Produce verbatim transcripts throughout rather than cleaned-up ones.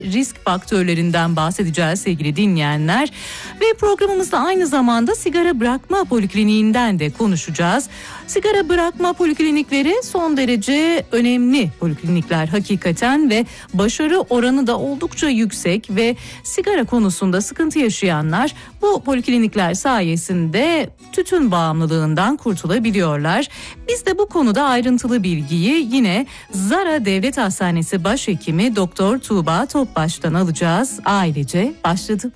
risk faktörlerinden bahsedeceğiz sevgili dinleyenler. Ve programımızda aynı zamanda sigara bırakma polikliniğinden de konuşacağız. Sigara bırakma poliklinikleri son derece önemli poliklinikler hakikaten ve başarı oranı da oldukça yüksek ve sigara konusunda sıkıntı yaşayanlar bu poliklinikler sayesinde tütün bağımlılığından kurtulabiliyorlar. Biz de bu konuda ayrıntılı bilgiyi yine Zara Devlet Hastanesi Başhekimi Doktor Tuğba Topbaş'tan alacağız. Ailece başladı.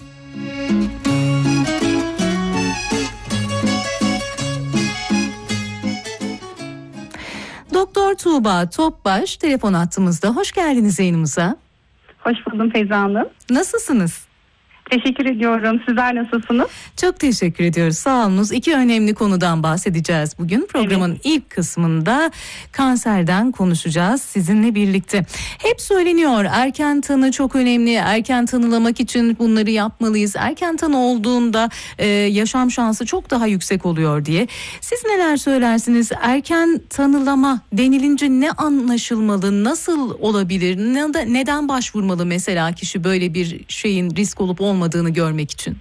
Doktor Tuğba Topbaş telefon hattımızda. Hoş geldiniz yayınımıza. Hoş buldum Feyza Hanım. Nasılsınız? Teşekkür ediyorum. Sizler nasılsınız? Çok teşekkür ediyoruz. Sağ olunuz. İki önemli konudan bahsedeceğiz bugün. Programın evet. ilk kısmında kanserden konuşacağız sizinle birlikte. Hep söyleniyor erken tanı çok önemli. Erken tanılamak için bunları yapmalıyız. Erken tanı olduğunda e, yaşam şansı çok daha yüksek oluyor diye. Siz neler söylersiniz? Erken tanılama denilince ne anlaşılmalı? Nasıl olabilir? Ne, neden başvurmalı mesela kişi böyle bir şeyin risk olup olmadığını olmadığını görmek için?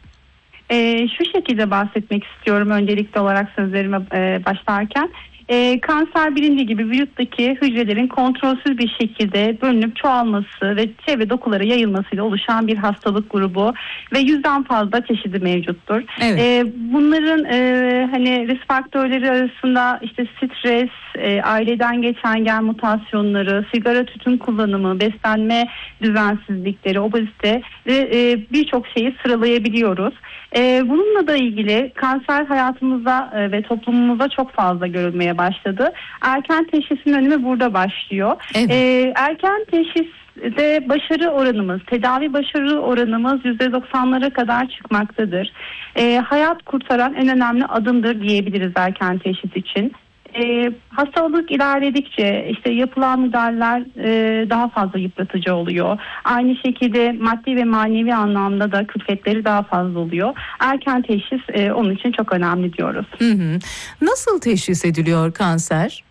Ee, şu şekilde bahsetmek istiyorum öncelikli olarak sözlerime e, başlarken. E, kanser bilindiği gibi vücuttaki hücrelerin kontrolsüz bir şekilde bölünüp çoğalması ve çevre dokulara yayılmasıyla oluşan bir hastalık grubu ve yüzden fazla çeşidi mevcuttur. Evet. E, bunların e, hani risk faktörleri arasında işte stres, e, aileden geçen gen mutasyonları, sigara tütün kullanımı, beslenme düzensizlikleri, obezite ve e, birçok şeyi sıralayabiliyoruz. E, bununla da ilgili kanser hayatımızda e, ve toplumumuzda çok fazla görülmeye başladı. Erken teşhisin önemi burada başlıyor. Evet. E, erken teşhiste başarı oranımız, tedavi başarı oranımız yüzde doksanlara kadar çıkmaktadır. E, hayat kurtaran en önemli adımdır diyebiliriz erken teşhis için. E, hastalık ilerledikçe işte yapılan müdahaleler e, daha fazla yıpratıcı oluyor. Aynı şekilde maddi ve manevi anlamda da külfetleri daha fazla oluyor. Erken teşhis e, onun için çok önemli diyoruz. Hı hı. Nasıl teşhis ediliyor kanser?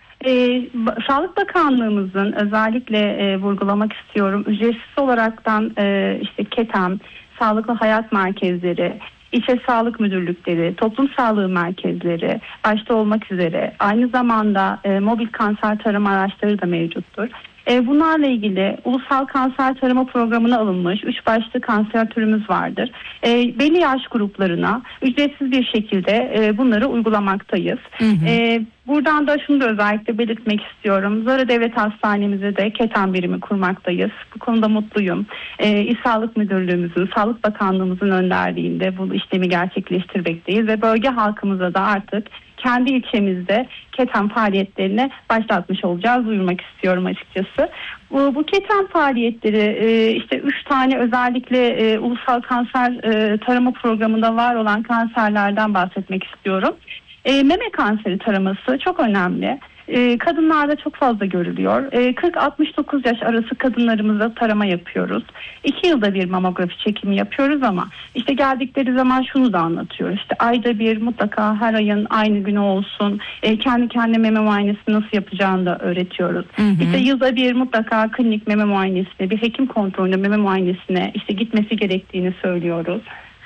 Ee, Sağlık Bakanlığımızın özellikle e, vurgulamak istiyorum. Ücretsiz olaraktan e, işte KETEM, Sağlıklı Hayat Merkezleri, İlçe Sağlık Müdürlükleri, Toplum Sağlığı Merkezleri başta olmak üzere aynı zamanda e, mobil kanser tarama araçları da mevcuttur. E, bunlarla ilgili ulusal kanser tarama programına alınmış üç başlı kanser türümüz vardır. E, belli yaş gruplarına ücretsiz bir şekilde e, bunları uygulamaktayız. Hı hı. E, buradan da şunu da özellikle belirtmek istiyorum. Zara Devlet Hastanemizde de KETEM birimi kurmaktayız. Bu konuda mutluyum. E, İl Sağlık Müdürlüğümüzün, Sağlık Bakanlığımızın önderliğinde bu işlemi gerçekleştirmekteyiz ve bölge halkımıza da artık kendi ilçemizde KETEM faaliyetlerine başlatmış olacağız, duyurmak istiyorum açıkçası. Bu, bu KETEM faaliyetleri e, işte üç tane özellikle e, ulusal kanser e, tarama programında var olan kanserlerden bahsetmek istiyorum. E, meme kanseri taraması çok önemli. E, kadınlarda çok fazla görülüyor. E, kırk altmış dokuz yaş arası kadınlarımıza tarama yapıyoruz. iki yılda bir mamografi çekimi yapıyoruz ama işte geldikleri zaman şunu da anlatıyor. İşte ayda bir mutlaka her ayın aynı günü olsun. E, kendi kendine meme muayenesi nasıl yapacağını da öğretiyoruz. Hı hı. İşte yılda bir mutlaka klinik meme muayenesine, bir hekim kontrolünde meme muayenesine işte gitmesi gerektiğini söylüyoruz.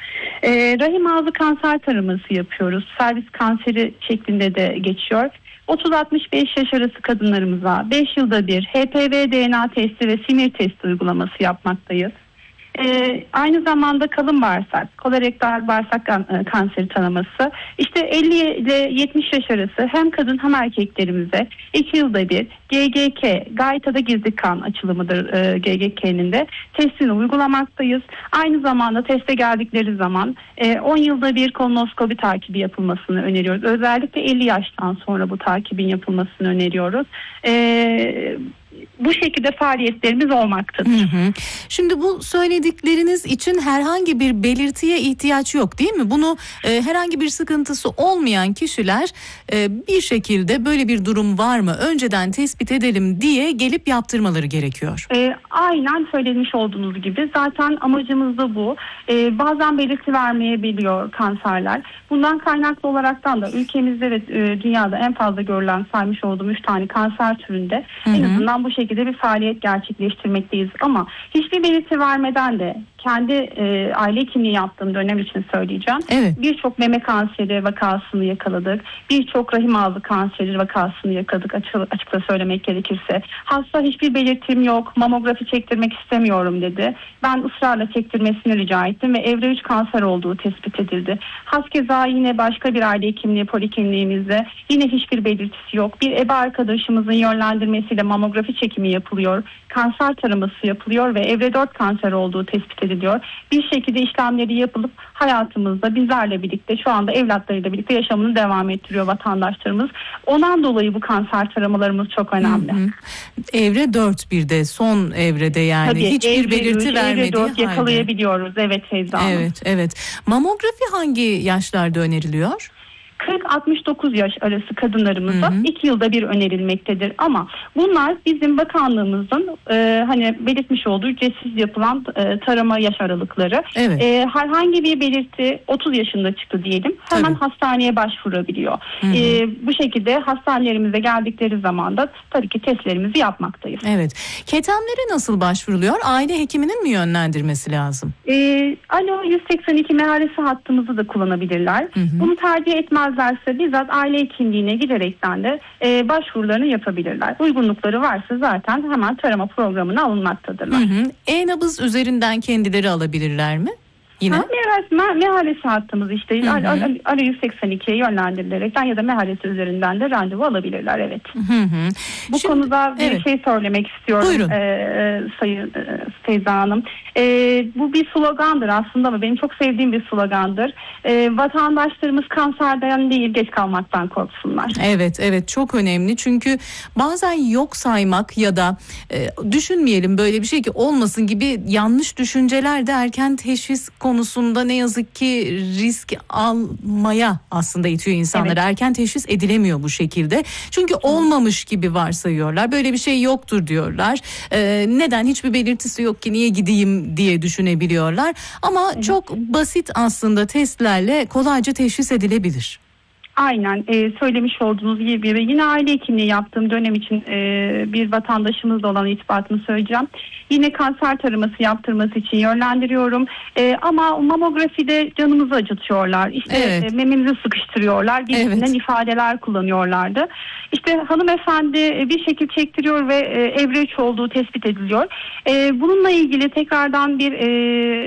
E, rahim ağzı kanser taraması yapıyoruz. Servis kanseri şeklinde de geçiyor. otuz altmış beş yaş arası kadınlarımıza beş yılda bir H P V D N A testi ve simir testi uygulaması yapmaktayız. Ee, aynı zamanda kalın bağırsak, kolorektal bağırsak kanseri tanıması. İşte elli ile yetmiş yaş arası hem kadın hem erkeklerimize iki yılda bir G G K, gaytada gizli kan açılımıdır e, G G K'nin de testini uygulamaktayız. Aynı zamanda teste geldikleri zaman e, on yılda bir kolonoskopi takibi yapılmasını öneriyoruz. Özellikle elli yaştan sonra bu takibin yapılmasını öneriyoruz. Eee Bu şekilde faaliyetlerimiz olmaktadır. Hı hı. Şimdi bu söyledikleriniz için herhangi bir belirtiye ihtiyaç yok değil mi? Bunu e, herhangi bir sıkıntısı olmayan kişiler e, bir şekilde böyle bir durum var mı? Önceden tespit edelim diye gelip yaptırmaları gerekiyor. E, aynen söylemiş olduğunuz gibi zaten amacımız da bu. E, bazen belirti vermeyebiliyor kanserler. Bundan kaynaklı olaraktan da ülkemizde ve e, dünyada en fazla görülen saymış olduğum üç tane kanser türünde hı hı. en azından bu şekilde şekilde bir faaliyet gerçekleştirmekteyiz. Ama hiçbir belirti vermeden de kendi e, aile hekimliği yaptığım dönem için söyleyeceğim. Evet. Birçok meme kanseri vakasını yakaladık. Birçok rahim ağzı kanseri vakasını yakaladık açık, açıkça söylemek gerekirse. Hasta hiçbir belirtim yok, mamografi çektirmek istemiyorum dedi. Ben ısrarla çektirmesini rica ettim ve evre üç kanser olduğu tespit edildi. Haskeza yine başka bir aile hekimliği polikliniğimizde yine hiçbir belirtisi yok. Bir ebe arkadaşımızın yönlendirmesiyle mamografi çekimi yapılıyor. Kanser taraması yapılıyor ve evre dört kanser olduğu tespit ediliyor. Bir şekilde işlemleri yapılıp hayatımızda bizlerle birlikte şu anda evlatlarıyla birlikte yaşamını devam ettiriyor vatandaşlarımız. Ondan dolayı bu kanser taramalarımız çok önemli. Hı hı. Evre dört bir de son evrede yani Tabii, hiçbir evre belirti üç, vermediği evre dört halde. yakalayabiliyoruz. Evet Feyza Hanım. Evet, evet. Mamografi hangi yaşlarda öneriliyor? kırk altmış dokuz yaş arası kadınlarımıza iki yılda bir önerilmektedir. Ama bunlar bizim bakanlığımızın e, hani belirtmiş olduğu ücretsiz yapılan e, tarama yaş aralıkları. Evet. E, herhangi bir belirti otuz yaşında çıktı diyelim. Hemen Tabii. hastaneye başvurabiliyor. E, bu şekilde hastanelerimize geldikleri zaman da tabii ki testlerimizi yapmaktayız. Evet. Ketamlere nasıl başvuruluyor? Aile hekiminin mi yönlendirmesi lazım? E, Alo yüz seksen iki meharesi hattımızı da kullanabilirler. Hı hı. Bunu tercih etmezlerse bizzat aile hekimliğine giderekten de e, başvurularını yapabilirler. Uygunlukları varsa zaten hemen tarama programına alınmaktadırlar. Hı hı. E-nabız üzerinden kendileri alabilirler mi? Yine. Ha, mehalesi, mehalesi hattımız işte Alo yüz seksen ikiye yönlendirilerekten ya da mehalesi üzerinden de randevu alabilirler. Evet. Hı hı. Bu Şimdi, konuda bir evet. şey söylemek istiyorum. Buyurun. E, Sayın e, Feyza Hanım. E, bu bir slogandır aslında ama benim çok sevdiğim bir slogandır. E, vatandaşlarımız kanserden değil geç kalmaktan korksunlar. Evet, evet çok önemli çünkü bazen yok saymak ya da e, düşünmeyelim böyle bir şey ki olmasın gibi yanlış düşünceler de erken teşhis konusunda ne yazık ki risk almaya aslında itiyor insanları. Evet. Erken teşhis edilemiyor bu şekilde. Çünkü olmamış gibi varsayıyorlar. Böyle bir şey yoktur diyorlar. Ee, neden hiçbir belirtisi yok ki niye gideyim diye düşünebiliyorlar. Ama evet. çok basit aslında testlerle kolayca teşhis edilebilir. Aynen e, söylemiş olduğunuz gibi yine aile hekimliği yaptığım dönem için e, bir vatandaşımızla olan irtibatımı söyleyeceğim. Yine kanser taraması yaptırması için yönlendiriyorum. E, ama mamografide canımızı acıtıyorlar. İşte evet. e, mememizi sıkıştırıyorlar. Gibisinden evet. ifadeler kullanıyorlardı. İşte hanımefendi bir şekil çektiriyor ve e, evre üç olduğu tespit ediliyor. E, bununla ilgili tekrardan bir e,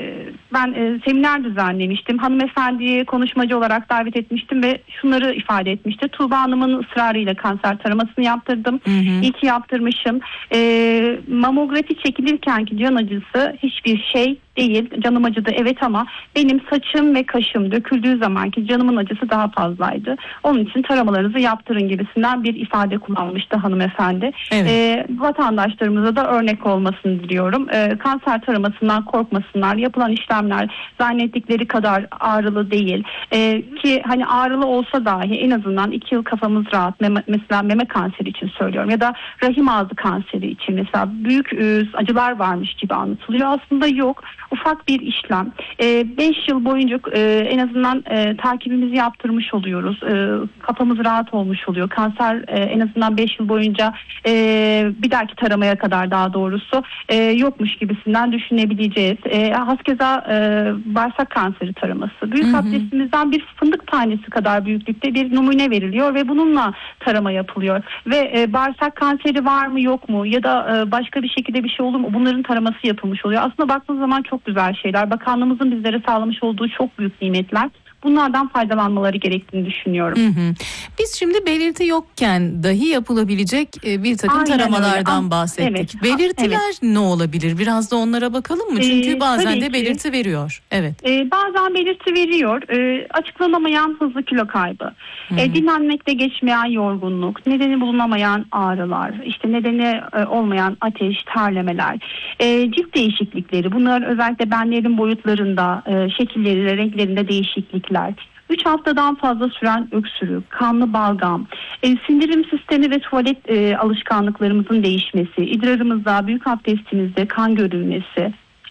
ben e, seminer düzenlemiştim. Hanımefendiyi konuşmacı olarak davet etmiştim ve şunları ifade etmişti. Tuğba Hanım'ın ısrarıyla kanser taramasını yaptırdım. Hı hı. İyi ki yaptırmışım. E, mamografi çekilirken ki can acısı hiçbir şey değil. Canım acıdı evet ama benim saçım ve kaşım döküldüğü zamanki canımın acısı daha fazlaydı. Onun için taramalarınızı yaptırın gibisinden bir ifade kullanmıştı hanımefendi. Evet. E, vatandaşlarımıza da örnek olmasını diliyorum. E, kanser taramasından korkmasınlar. Yapılan işlemler zannettikleri kadar ağrılı değil. E, ki hani ağrılı olsa dahi en azından iki yıl kafamız rahat. Meme, mesela meme kanseri için söylüyorum ya da rahim ağzı kanseri için mesela büyük e, acılar varmış gibi anlatılıyor. Aslında yok. Ufak bir işlem. beş yıl boyunca e, en azından e, takibimizi yaptırmış oluyoruz. E, kafamız rahat olmuş oluyor. Kanser e, en azından beş yıl boyunca e, bir dahaki taramaya kadar daha doğrusu e, yokmuş gibisinden düşünebileceğiz. E, haskeza e, bağırsak kanseri taraması. Büyük abdestimizden bir fındık tanesi kadar büyüklükte bir numune veriliyor ve bununla tarama yapılıyor. Ve e, bağırsak kanseri var mı yok mu ya da e, başka bir şekilde bir şey olur mu? Bunların taraması yapılmış oluyor. Aslında baktığınız zaman çok güzel şeyler. Bakanlığımızın bizlere sağlamış olduğu çok büyük nimetler. Bunlardan faydalanmaları gerektiğini düşünüyorum. Hı hı. Biz şimdi belirti yokken dahi yapılabilecek bir takım Aynen taramalardan öyle. bahsettik. Evet. Belirtiler evet. ne olabilir? Biraz da onlara bakalım mı? Çünkü ee, bazen de belirti veriyor. Evet. Ee, bazen belirti veriyor. Ee, açıklanamayan hızlı kilo kaybı. Ee, dinlenmekte geçmeyen yorgunluk. Nedeni bulunamayan ağrılar. İşte nedeni e, olmayan ateş, terlemeler. E, cilt değişiklikleri. Bunlar özellikle benlerin boyutlarında, e, şekilleri, renklerinde değişiklik. üç haftadan fazla süren öksürük, kanlı balgam, e, sindirim sistemi ve tuvalet e, alışkanlıklarımızın değişmesi, idrarımızda, büyük abdestimizde kan görülmesi,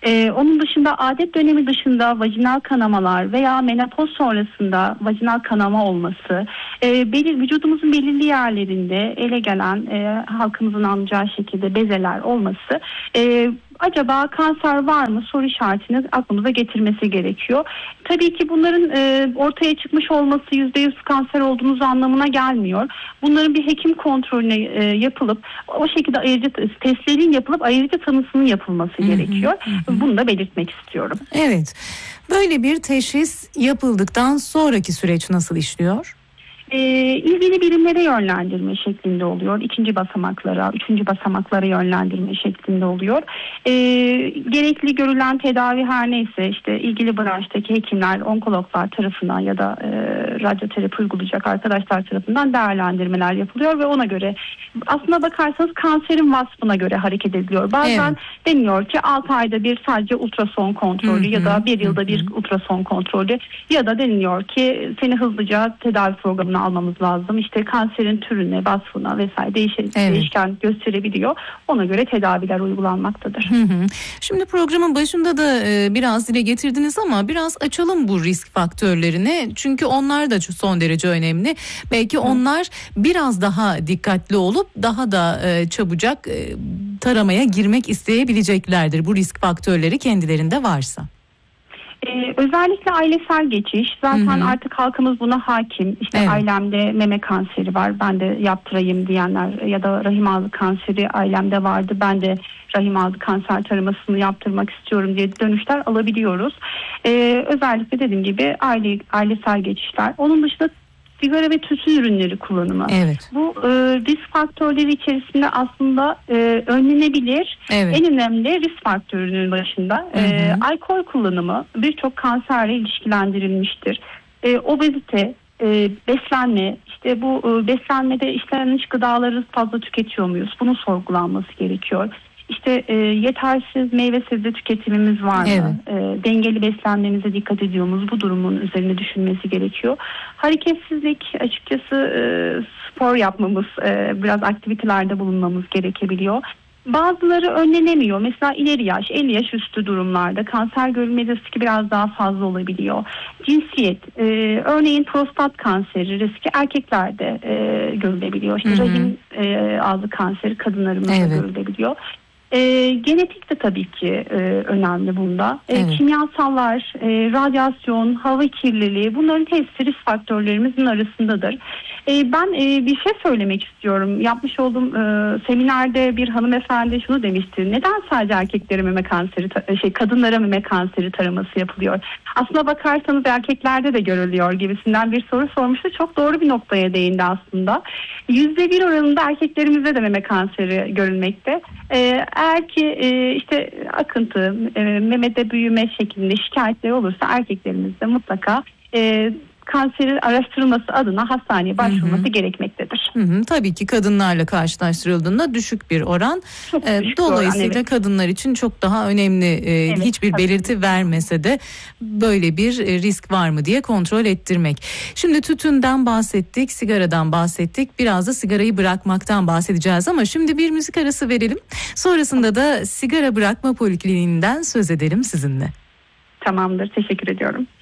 Ee, onun dışında adet dönemi dışında vajinal kanamalar veya menopoz sonrasında vajinal kanama olması, e, belir, vücudumuzun belirli yerlerinde ele gelen e, halkımızın anlayacağı şekilde bezeler olması e, acaba kanser var mı soru işaretini aklımıza getirmesi gerekiyor. Tabii ki bunların e, ortaya çıkmış olması yüzde yüz kanser olduğunuz anlamına gelmiyor. Bunların bir hekim kontrolüne e, yapılıp o şekilde ayırıcı testlerin yapılıp ayırıcı tanısının yapılması hı hı, gerekiyor. Hı. Bunu da belirtmek istiyorum. Evet. Böyle bir teşhis yapıldıktan sonraki süreç nasıl işliyor? E, ilgili birimlere yönlendirme şeklinde oluyor. İkinci basamaklara, üçüncü basamaklara yönlendirme şeklinde oluyor. E, gerekli görülen tedavi her neyse işte ilgili branştaki hekimler, onkologlar tarafından ya da e, radyoterapi uygulayacak arkadaşlar tarafından değerlendirmeler yapılıyor ve ona göre aslına bakarsanız kanserin vasfına göre hareket ediliyor. Bazen evet, deniyor ki altı ayda bir sadece ultrason kontrolü hı hı, ya da bir yılda hı. bir ultrason kontrolü ya da deniliyor ki seni hızlıca tedavi programına almamız lazım. İşte kanserin türüne, vasfına vesaire değişen, evet, değişken gösterebiliyor. Ona göre tedaviler uygulanmaktadır. Hı hı. Şimdi programın başında da e, biraz dile getirdiniz ama biraz açalım bu risk faktörlerini. Çünkü onlar da son derece önemli. Belki hı. onlar biraz daha dikkatli olup daha da e, çabucak e, taramaya girmek isteyebileceklerdir. Bu risk faktörleri kendilerinde varsa. Ee, özellikle ailesel geçiş zaten hı hı, artık halkımız buna hakim. İşte evet, ailemde meme kanseri var, ben de yaptırayım diyenler ya da rahim ağzı kanseri ailemde vardı, ben de rahim ağzı kanser taramasını yaptırmak istiyorum diye dönüşler alabiliyoruz. Ee, özellikle dediğim gibi aile ailesel geçişler. Onun dışında sigara ve tütün ürünleri kullanımı. Evet. Bu e, risk faktörleri içerisinde aslında e, önlenebilir. Evet. En önemli risk faktörünün başında e, alkol kullanımı birçok kanserle ilişkilendirilmiştir. E, obezite, e, beslenme, işte bu e, beslenmede işlenmiş gıdaları fazla tüketiyor muyuz? Bunun sorgulanması gerekiyor. İşte e, yetersiz meyve sebze tüketimimiz var mı? Evet. E, dengeli beslenmemize dikkat ediyor muyuz? Bu durumun üzerine düşünmesi gerekiyor. Hareketsizlik, açıkçası e, spor yapmamız, e, biraz aktivitelerde bulunmamız gerekebiliyor. Bazıları önlenemiyor. Mesela ileri yaş, elli yaş üstü durumlarda kanser görülme riski biraz daha fazla olabiliyor. Cinsiyet, e, örneğin prostat kanseri riski erkeklerde e, görülebiliyor. İşte hı hı, rahim e, ağzı kanseri kadınlarımızda evet, görülebiliyor. E, genetik de tabii ki e, önemli bunda. E, evet. Kimyasallar, e, radyasyon, hava kirliliği, bunların hepsi risk faktörlerimizin arasındadır. E, ben e, bir şey söylemek istiyorum. Yapmış olduğum e, seminerde bir hanımefendi şunu demişti. Neden sadece erkeklere meme kanseri, şey kadınlara meme kanseri taraması yapılıyor? Aslına bakarsanız erkeklerde de görülüyor gibisinden bir soru sormuştu. Çok doğru bir noktaya değindi aslında. Yüzde bir oranında erkeklerimizde de meme kanseri görülmekte. E, eğer ki e, işte akıntı, e, memede büyüme şeklinde şikayetleri olursa erkeklerimizde mutlaka e, kanserin araştırılması adına hastaneye başvurması hı hı, gerekmektedir. Hı hı, tabii ki kadınlarla karşılaştırıldığında düşük bir oran. Ee, düşük dolayısıyla oran, evet, kadınlar için çok daha önemli. Ee, evet, hiçbir tabii, belirti vermese de böyle bir risk var mı diye kontrol ettirmek. Şimdi tütünden bahsettik, sigaradan bahsettik. Biraz da sigarayı bırakmaktan bahsedeceğiz ama şimdi bir müzik arası verelim. Sonrasında da sigara bırakma polikliniğinden söz edelim sizinle. Tamamdır, teşekkür ediyorum.